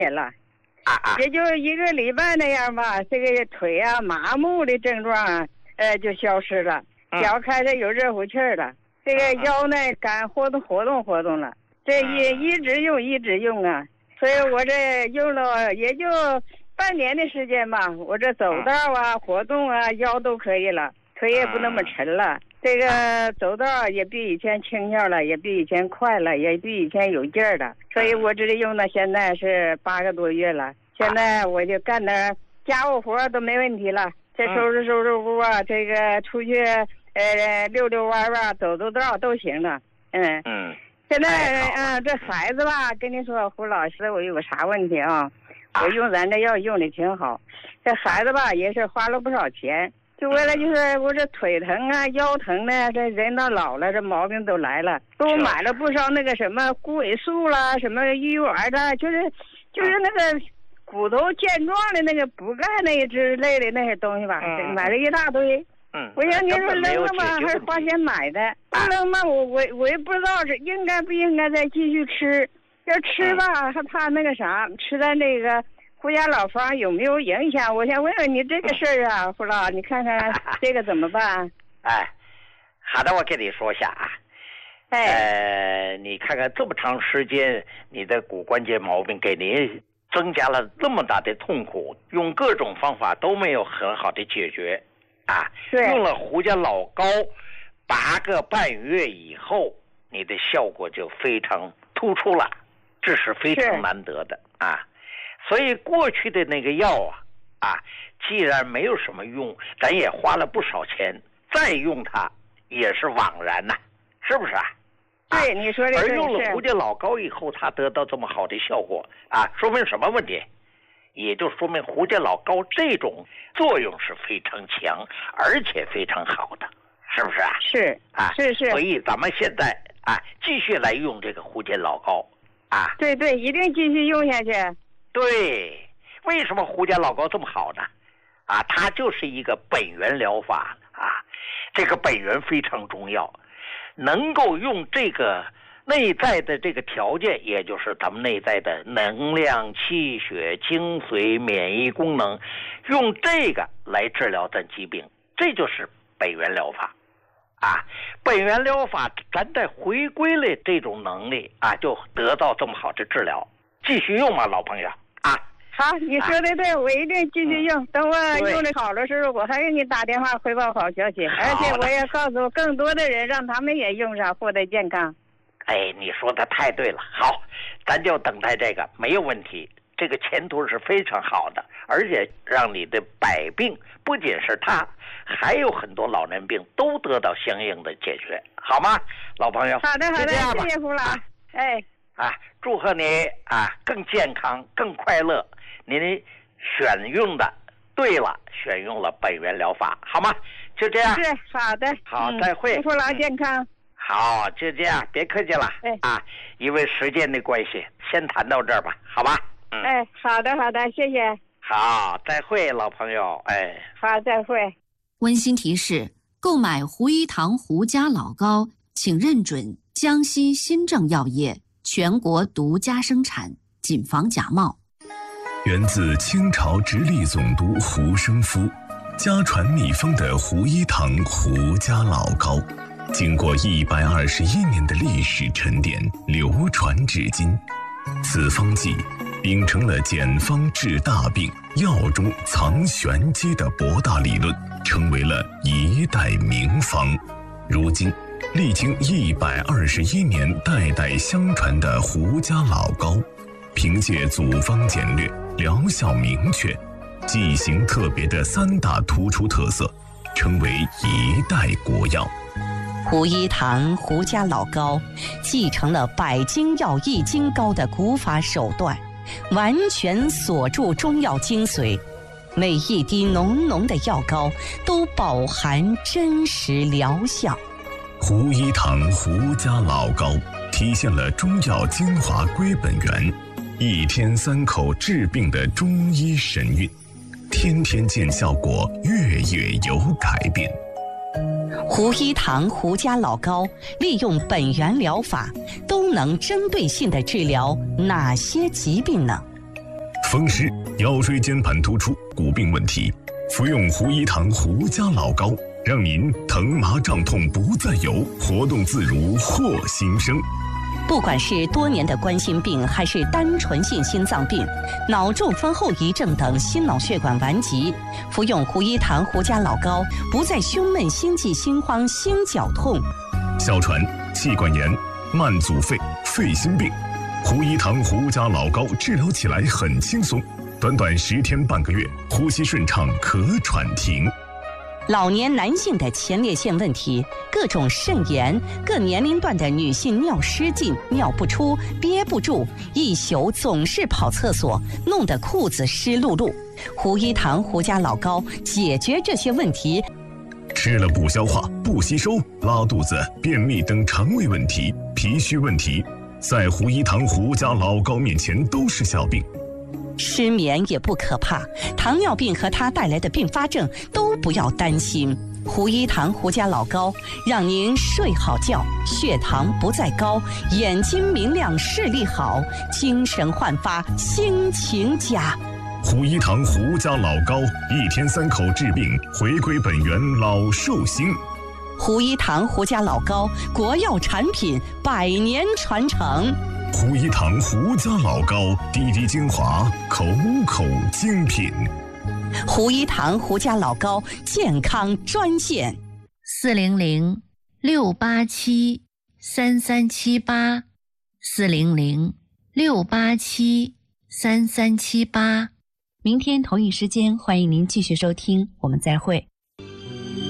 了，也就1个礼拜那样吧，这个腿啊麻木的症状啊，就消失了，脚开始有热乎气儿了，这个腰呢敢活动了，这一直用啊，所以我这用了也就半年的时间吧，我这走道啊活动啊腰都可以了，腿也不那么沉了。这个走道也比以前轻巧了，也比以前快了，也比以前有劲儿了，所以我这里用到现在是8个多月了。现在我就干点家务活都没问题了，这收拾屋啊，这个出去溜弯啊，走道都行了。现在这孩子吧，跟你说胡老师，我有个啥问题啊？我用咱这药用的挺好，这孩子吧也是花了不少钱。就为了就是我这腿疼啊腰疼呢，这人到老了这毛病都来了，都买了不少那个什么骨尾素啦，什么鱼丸的，就是那个骨头健壮的那个补钙那一之类的那些东西吧，买了一大堆。我想你说扔了吗？还是花钱买的？不扔嘛，我也不知道是应该不应该再继续吃。要吃吧，还怕那个啥，吃咱这个胡家老方有没有影响？我想问问你这个事儿啊，胡老，你看看这个怎么办？ 好的，我跟你说一下啊。你看看这么长时间，你的骨关节毛病给您增加了这么大的痛苦，用各种方法都没有很好的解决啊。用了胡家老膏8个半月以后，你的效果就非常突出了，这是非常难得的啊。所以过去的那个药既然没有什么用，咱也花了不少钱，再用它也是枉然呐，是不是啊？ 对，你说的而用了胡家老膏以后，它得到这么好的效果说明什么问题？也就说明胡家老膏这种作用是非常强，而且非常好的，是不是啊？ 是。 所以咱们现在继续来用这个胡家老膏对，一定继续用下去。 对，为什么胡家老膏这么好呢？它就是一个本源疗法这个本源非常重要，能够用这个内在的这个条件，也就是咱们内在的能量、气血、精髓、免疫功能，用这个来治疗咱疾病，这就是本源疗法本源疗法咱再回归了这种能力就得到这么好的治疗。继续用吧，老朋友好，你说的对，我一定继续用。等我用的好的时候，我还给你打电话汇报好消息，而且我也告诉更多的人，让他们也用上，获得健康。 你说的太对了。好，咱就等待这个，没有问题。这个前途是非常好的，而且让你的百病，不仅是他，还有很多老人病都得到相应的解决，好吗，老朋友？ 好的，谢谢胡老。 祝贺你更健康、更快乐。您选用的对了，选用了本源疗法，好吗？就这样。 是，好的。 好，再会。 祝胡老健康。 好，就这样，别客气了。因为时间的关系，先谈到这儿吧，好吧？ 好的，谢谢。 好，再会，老朋友。 好，再会。 温馨提示：购买胡一堂胡家老膏，请认准江西新政药业全国独家生产，谨防假冒。 源自清朝直隶总督胡生夫，家传秘方的胡一堂胡家老膏，经过121年的历史沉淀，流传至今。此方剂秉承了简方治大病、药中藏玄机的博大理论，成为了一代名方。如今历经121年代代相传的胡家老膏，凭借组方简略、疗效明确、剂型特别的3大突出特色，成为一代国药。 胡一堂胡家老膏继承了百金药益精膏的古法手段，完全锁住中药精髓，每一滴浓浓的药膏都饱含真实疗效。 胡一堂胡家老膏体现了中药精华归本源，1天3口治病的中医神韵，天天见效果，月月有改变。 胡一堂胡家老膏利用本源疗法，都能针对性地治疗哪些疾病呢？ 风湿、腰椎间盘突出、骨病问题，服用胡一堂胡家老膏，让您疼麻胀痛不再有，活动自如获新生。 不管是多年的冠心病，还是单纯性心脏病、脑中风后遗症等心脑血管顽疾，服用胡一堂胡家老膏，不再胸闷、心悸、心慌、心绞痛。 哮喘、气管炎、慢阻肺、肺心病，胡一堂胡家老膏治疗起来很轻松，短短10天半个月，呼吸顺畅，咳喘停。 老年男性的前列腺问题，各种肾炎，各年龄段的女性尿失禁、尿不出、憋不住，一宿总是跑厕所，弄得裤子湿漉漉。胡一堂胡家老膏解决这些问题。 吃了不消化、不吸收、拉肚子、便秘等肠胃问题、脾虚问题，在胡一堂胡家老膏面前都是小病。 失眠也不可怕，糖尿病和它带来的并发症都不要担心。胡一堂胡家老膏让您睡好觉，血糖不再高，眼睛明亮，视力好，精神焕发，心情佳。 胡一堂胡家老膏，1天3口治病，回归本源，老寿星。 胡一堂胡家老膏，国药产品，100年传承。 胡一堂胡家老膏，滴滴精华，口口精品。 胡一堂胡家老膏健康专线 400-687-3378，400-687-3378。明天同一时间，欢迎您继续收听，我们再会。